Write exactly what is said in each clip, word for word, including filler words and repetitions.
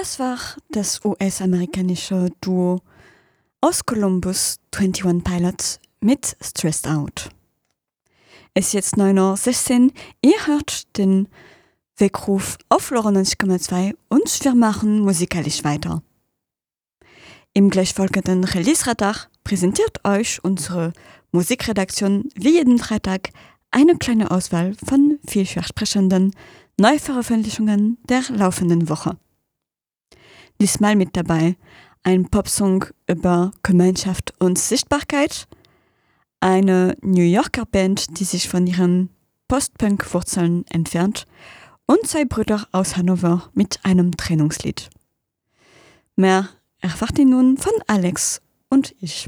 Das war das U S-amerikanische Duo aus Columbus einundzwanzig Pilots mit Stressed Out. Es ist jetzt neun Uhr sechzehn, ihr hört den Weckruf auf neunundneunzig Komma zwei und wir machen musikalisch weiter. Im gleichfolgenden Release-Radar präsentiert euch unsere Musikredaktion wie jeden Freitag eine kleine Auswahl von vielversprechenden Neuveröffentlichungen der laufenden Woche. Diesmal mit dabei ein Popsong über Gemeinschaft und Sichtbarkeit, eine New Yorker Band, die sich von ihren Post-Punk-Wurzeln entfernt, und zwei Brüder aus Hannover mit einem Trennungslied. Mehr erfahrt ihr nun von Alex und ich.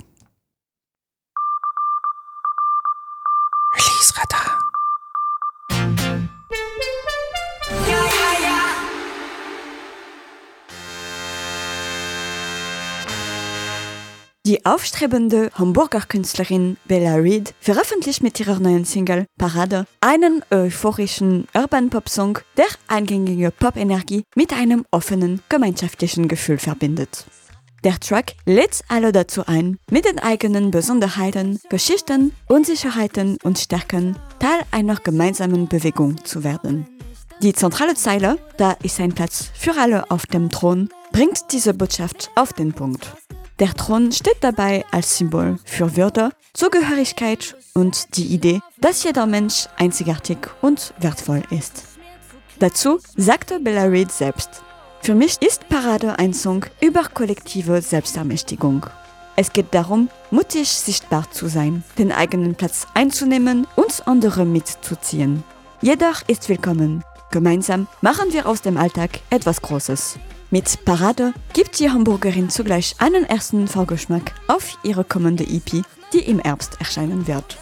Release-Radar. Die aufstrebende Hamburger Künstlerin Bella Reed veröffentlicht mit ihrer neuen Single Parade einen euphorischen Urban-Pop-Song, der eingängige Pop-Energie mit einem offenen, gemeinschaftlichen Gefühl verbindet. Der Track lädt alle dazu ein, mit den eigenen Besonderheiten, Geschichten, Unsicherheiten und Stärken Teil einer gemeinsamen Bewegung zu werden. Die zentrale Zeile, da ist ein Platz für alle auf dem Thron, bringt diese Botschaft auf den Punkt. Der Thron steht dabei als Symbol für Würde, Zugehörigkeit und die Idee, dass jeder Mensch einzigartig und wertvoll ist. Dazu sagte Bella Reed selbst: Für mich ist Parade ein Song über kollektive Selbstermächtigung. Es geht darum, mutig sichtbar zu sein, den eigenen Platz einzunehmen und andere mitzuziehen. Jeder ist willkommen. Gemeinsam machen wir aus dem Alltag etwas Großes. Mit Parade gibt die Hamburgerin zugleich einen ersten Vorgeschmack auf ihre kommende E P, die im Herbst erscheinen wird.